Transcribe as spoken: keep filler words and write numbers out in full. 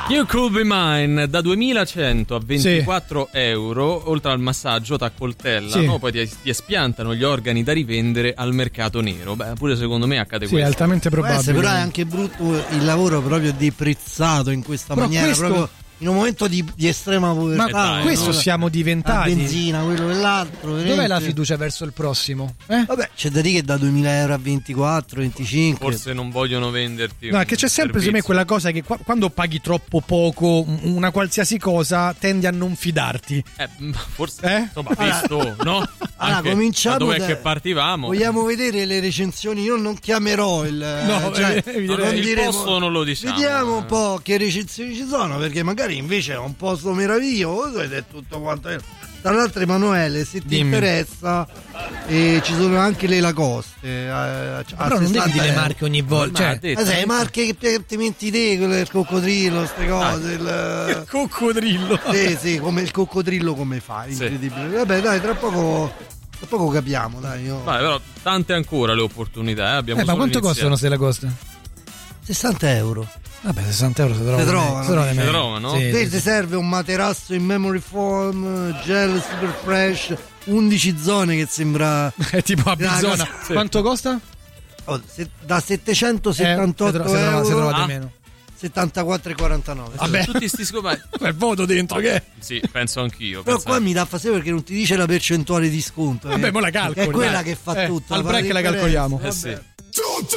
You Could Be Mine, da duemilacento a ventiquattro sì. euro, oltre al massaggio t'accoltellano, sì. no? Poi ti, ti espiantano gli organi da rivendere al mercato nero. Beh, pure secondo me accade sì, questo. Sì, è altamente probabile. Essere, però è anche brutto il lavoro proprio deprezzato in questa però maniera, questo... proprio in un momento di, di estrema povertà. Ma questo no? siamo diventati. La benzina, quello e l'altro. Veramente. Dov'è la fiducia verso il prossimo? Eh? Vabbè, c'è da dire che da duemila euro a ventiquattro, venticinque. Forse non vogliono venderti. No, che c'è sempre secondo me quella cosa che qua, quando paghi troppo poco una qualsiasi cosa tendi a non fidarti. Eh, forse eh? insomma, visto, allora, no? Allora, cominciamo. Da dov'è da, che partivamo? Vogliamo vedere le recensioni? Io non chiamerò il. No, cioè, eh, no, non il diremo, posto non lo diciamo. Vediamo un po' che recensioni ci sono, perché magari invece è un posto meraviglioso ed è tutto quanto. Tra l'altro, Emanuele, se ti Dimmi. interessa, eh, ci sono anche le Lacoste. Eh, a però non devi dire le marche ogni volta. Cioè, eh, sai, le marche che ti metti te, quello del coccodrillo, queste cose. Ah, il, il coccodrillo. Sì, sì, come il coccodrillo come fai? Sì. Incredibile. Vabbè, dai, tra poco. Tra poco capiamo, dai. Io... Vai, però tante ancora le opportunità, eh? Abbiamo eh, ma quanto iniziato. costano queste Lacoste? sessanta euro. Vabbè, sessanta euro si trovano. Si trovano, si trovano, si trovano. Sì, sì, ti sì. serve un materasso in memory foam, gel super fresh, undici zone che sembra. È tipo a zona. Sì. Quanto costa? Oh, se, da settecentosettantotto eh, si trova, euro si trova di ah. meno. settantaquattro e quarantanove. Vabbè, tutti sti scopati. Quel voto dentro che è? Sì, penso anch'io. Però pensavo. qua mi dà fastidio perché non ti dice la percentuale di sconto. Vabbè, eh. mo la calcoli. È quella dai. che fa eh, tutto. Al break la calcoliamo. Eh sì.